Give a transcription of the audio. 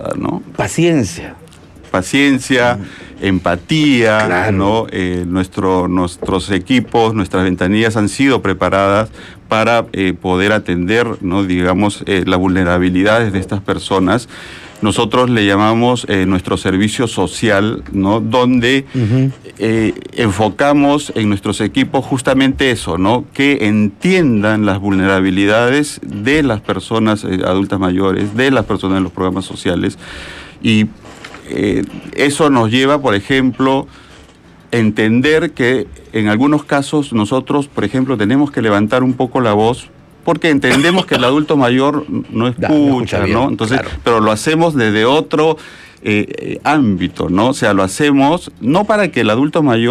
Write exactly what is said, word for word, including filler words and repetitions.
preparada, ¿no? Paciencia. Paciencia, mm. empatía, claro. ¿no? Eh, nuestro, nuestros equipos, nuestras ventanillas han sido preparadas para eh, poder atender, ¿no? digamos, eh, las vulnerabilidades de estas personas. Nosotros le llamamos eh, nuestro servicio social, ¿no? Donde uh-huh. eh, enfocamos en nuestros equipos justamente eso, ¿no? Que entiendan las vulnerabilidades de las personas eh, adultas mayores, de las personas en los programas sociales. Y eh, eso nos lleva, por ejemplo, a entender que en algunos casos nosotros, por ejemplo, tenemos que levantar un poco la voz porque entendemos que el adulto mayor no escucha, no, escucha bien, ¿no? Entonces, claro. pero lo hacemos desde otro eh, ámbito, ¿no? O sea, lo hacemos no para que el adulto mayor